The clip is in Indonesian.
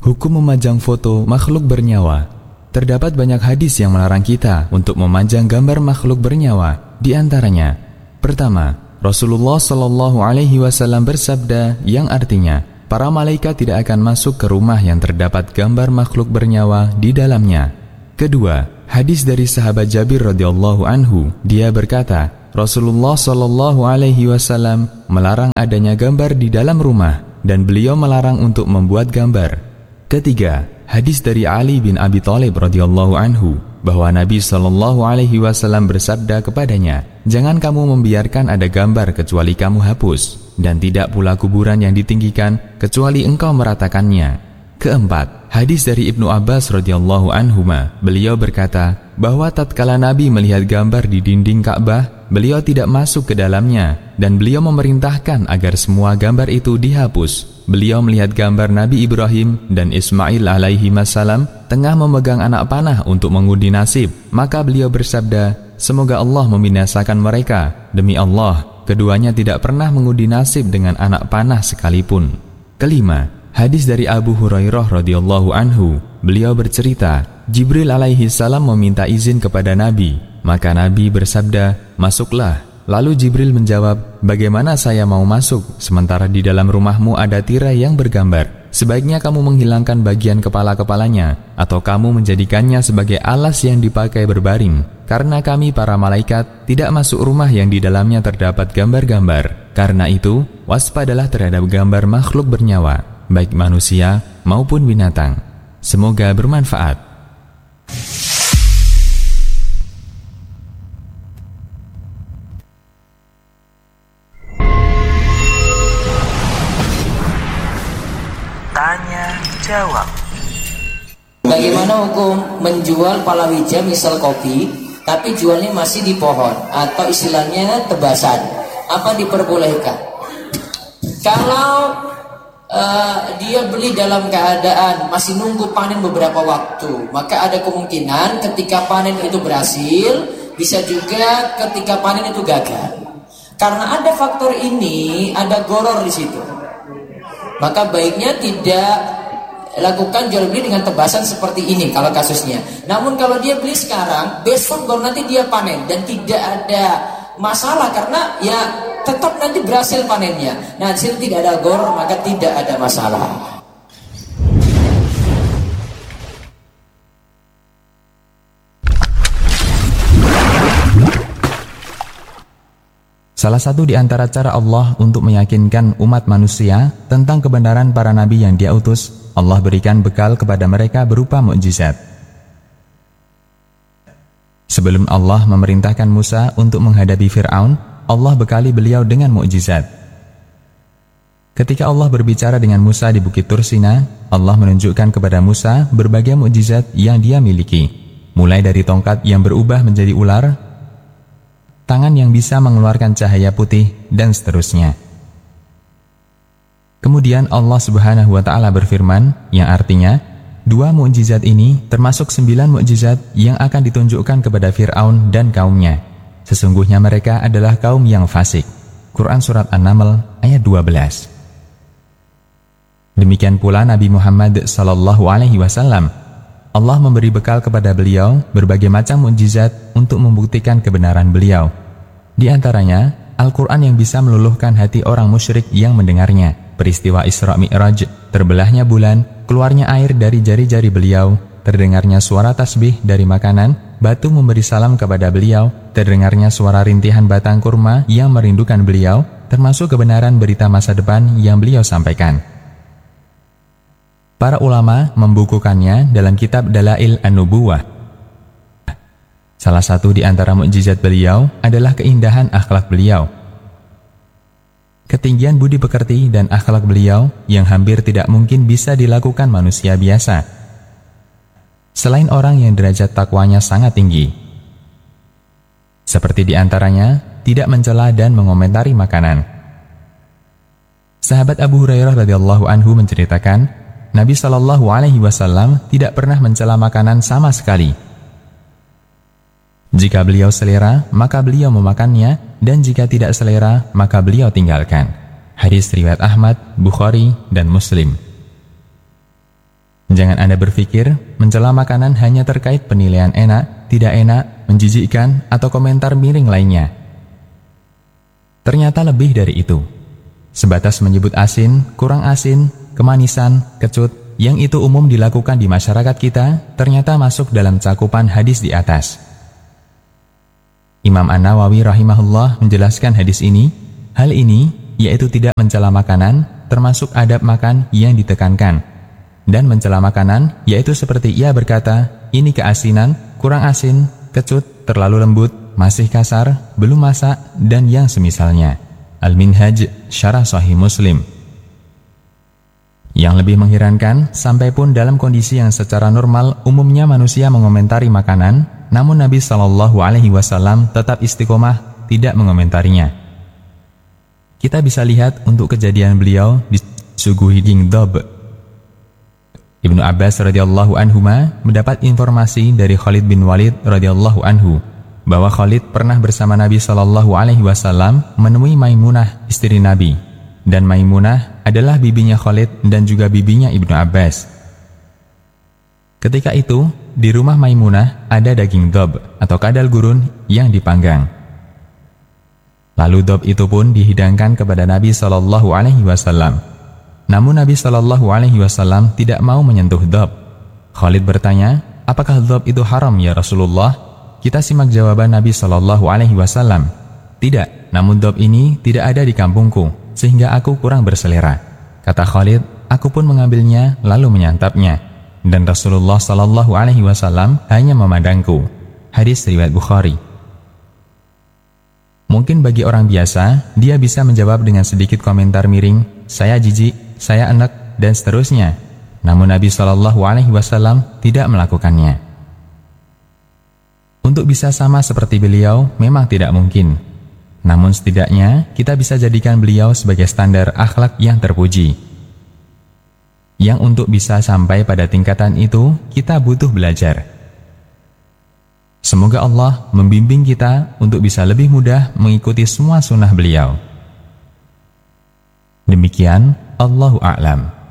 Hukum memajang foto makhluk bernyawa. Terdapat banyak hadis yang melarang kita untuk memajang gambar makhluk bernyawa. Di antaranya, pertama, Rasulullah Shallallahu Alaihi Wasallam bersabda yang artinya, para malaikat tidak akan masuk ke rumah yang terdapat gambar makhluk bernyawa di dalamnya. Kedua, hadis dari sahabat Jabir radhiyallahu anhu, dia berkata, Rasulullah Shallallahu Alaihi Wasallam melarang adanya gambar di dalam rumah dan beliau melarang untuk membuat gambar. Ketiga, hadis dari Ali bin Abi Thalib radhiyallahu anhu bahwa Nabi Shallallahu Alaihi Wasallam bersabda kepadanya, jangan kamu membiarkan ada gambar kecuali kamu hapus, dan tidak pula kuburan yang ditinggikan kecuali engkau meratakannya. Keempat, hadis dari Ibnu Abbas radhiyallahu anhuma, beliau berkata bahwa tatkala Nabi melihat gambar di dinding Ka'bah, beliau tidak masuk ke dalamnya dan beliau memerintahkan agar semua gambar itu dihapus. Beliau melihat gambar Nabi Ibrahim dan Ismail alaihi wassalam tengah memegang anak panah untuk mengundi nasib, maka beliau bersabda, semoga Allah membinasakan mereka. Demi Allah, keduanya tidak pernah mengundi nasib dengan anak panah sekalipun. Kelima, hadis dari Abu Hurairah radhiyallahu anhu, beliau bercerita, Jibril alaihi salam meminta izin kepada Nabi, maka Nabi bersabda, masuklah. Lalu Jibril menjawab, bagaimana saya mau masuk sementara di dalam rumahmu ada tirai yang bergambar? Sebaiknya kamu menghilangkan bagian kepala-kepalanya atau kamu menjadikannya sebagai alas yang dipakai berbaring, karena kami para malaikat tidak masuk rumah yang di dalamnya terdapat gambar-gambar. Karena itu, waspadalah terhadap gambar makhluk bernyawa, baik manusia maupun binatang. Semoga bermanfaat. Tanya jawab. Bagaimana hukum menjual palawija misal kopi, tapi jualnya masih di pohon atau istilahnya tebasan? Apa diperbolehkan? Kalau dia beli dalam keadaan masih nunggu panen beberapa waktu, maka ada kemungkinan ketika panen itu berhasil, bisa juga ketika panen itu gagal. Karena ada faktor ini, ada goror di situ. Maka baiknya tidak lakukan jual beli dengan tebasan seperti ini kalau kasusnya. Namun kalau dia beli sekarang, besok baru nanti dia panen dan tidak ada masalah karena ya tetap nanti berhasil panennya. Nah, di sini tidak ada goror, maka tidak ada masalah. Salah satu di antara cara Allah untuk meyakinkan umat manusia tentang kebenaran para nabi yang Dia utus, Allah berikan bekal kepada mereka berupa mukjizat. Sebelum Allah memerintahkan Musa untuk menghadapi Fir'aun, Allah bekali beliau dengan mukjizat. Ketika Allah berbicara dengan Musa di Bukit Tursina, Allah menunjukkan kepada Musa berbagai mukjizat yang Dia miliki, mulai dari tongkat yang berubah menjadi ular, tangan yang bisa mengeluarkan cahaya putih, dan seterusnya. Kemudian Allah Subhanahu wa Ta'ala berfirman, yang artinya, dua mukjizat ini termasuk 9 mukjizat yang akan ditunjukkan kepada Fir'aun dan kaumnya. Sesungguhnya mereka adalah kaum yang fasik. Quran Surat An-Naml ayat 12. Demikian pula Nabi Muhammad Sallallahu Alaihi Wasallam, Allah memberi bekal kepada beliau berbagai macam mukjizat untuk membuktikan kebenaran beliau. Di antaranya, Al-Quran yang bisa meluluhkan hati orang musyrik yang mendengarnya, peristiwa Isra Mi'raj, terbelahnya bulan, keluarnya air dari jari-jari beliau, terdengarnya suara tasbih dari makanan, batu memberi salam kepada beliau, terdengarnya suara rintihan batang kurma yang merindukan beliau, termasuk kebenaran berita masa depan yang beliau sampaikan. Para ulama membukukannya dalam kitab Dalail An-Nubuwah. Salah satu di antara mukjizat beliau adalah keindahan akhlak beliau. Ketinggian budi pekerti dan akhlak beliau yang hampir tidak mungkin bisa dilakukan manusia biasa, selain orang yang derajat takwanya sangat tinggi. Seperti di antaranya, tidak mencela dan mengomentari makanan. Sahabat Abu Hurairah radhiyallahu anhu menceritakan, Nabi Shallallahu Alaihi Wasallam tidak pernah mencela makanan sama sekali. Jika beliau selera, maka beliau memakannya, dan jika tidak selera, maka beliau tinggalkan. Hadis riwayat Ahmad, Bukhari, dan Muslim. Jangan Anda berpikir mencela makanan hanya terkait penilaian enak, tidak enak, menjijikkan, atau komentar miring lainnya. Ternyata lebih dari itu. Sebatas menyebut asin, kurang asin, kemanisan, kecut, yang itu umum dilakukan di masyarakat kita, ternyata masuk dalam cakupan hadis di atas. Imam An-Nawawi rahimahullah menjelaskan hadis ini, hal ini yaitu tidak mencela makanan, termasuk adab makan yang ditekankan. Dan mencela makanan yaitu seperti ia berkata, ini keasinan, kurang asin, kecut, terlalu lembut, masih kasar, belum masak, dan yang semisalnya. Al-Minhaj, Syarah Sahih Muslim. Yang lebih mengherankan, sampai pun dalam kondisi yang secara normal umumnya manusia mengomentari makanan, namun Nabi SAW tetap istiqomah tidak mengomentarinya. Kita bisa lihat untuk kejadian beliau disuguhi gingdob. Ibnu Abbas radhiyallahu anhuma mendapat informasi dari Khalid bin Walid radhiyallahu anhu bahwa Khalid pernah bersama Nabi SAW menemui Maimunah istri Nabi, dan Maimunah adalah bibinya Khalid dan juga bibinya Ibnu Abbas. Ketika itu di rumah Maimunah ada daging dob atau kadal gurun yang dipanggang. Lalu dob itu pun dihidangkan kepada Nabi SAW. Namun Nabi SAW tidak mau menyentuh dob. Khalid bertanya, apakah dob itu haram ya Rasulullah? Kita simak jawaban Nabi SAW. Tidak, namun dob ini tidak ada di kampungku, sehingga aku kurang berselera. Kata Khalid, aku pun mengambilnya lalu menyantapnya. Dan Rasulullah SAW hanya memandangku. Hadis riwayat Bukhari. Mungkin bagi orang biasa, dia bisa menjawab dengan sedikit komentar miring, saya jijik, saya enek, dan seterusnya. Namun Nabi SAW tidak melakukannya. Untuk bisa sama seperti beliau memang tidak mungkin. Namun setidaknya kita bisa jadikan beliau sebagai standar akhlak yang terpuji. Yang untuk bisa sampai pada tingkatan itu, kita butuh belajar. Semoga Allah membimbing kita untuk bisa lebih mudah mengikuti semua sunnah beliau. Demikian, Allahu a'lam.